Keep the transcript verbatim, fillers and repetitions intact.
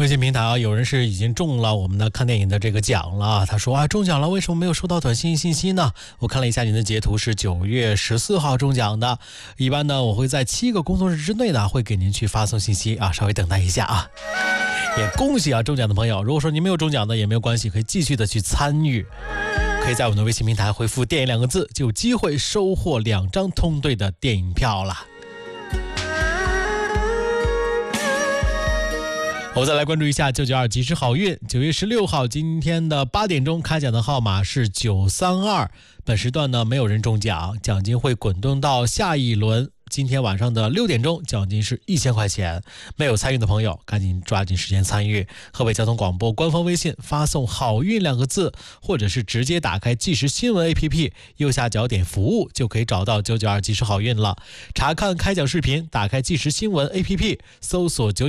微信平台啊，有人是已经中了我们的看电影的这个奖了。他说啊，中奖了，为什么没有收到短信信息呢？我看了一下您的截图，是九月十四号中奖的。一般呢，我会在七个工作日之内呢，会给您去发送信息啊，稍微等待一下啊。也恭喜啊，中奖的朋友。如果说您没有中奖的也没有关系，可以继续的去参与。可以在我们的微信平台回复电影两个字，就有机会收获两张通兑的电影票了。我再来关注一下九九二及时好运。九月十六号今天的八点钟开奖的号码是九三二，本时段呢没有人中奖，奖金会滚动到下一轮。今天晚上的六点钟，奖金是一千块钱。没有参与的朋友，赶紧抓紧时间参与。河北交通广播官方微信发送"好运"两个字，或者是直接打开即时新闻 A P P， 右下角点服务就可以找到九九二即时好运了。查看开奖视频，打开即时新闻 A P P， 搜索九。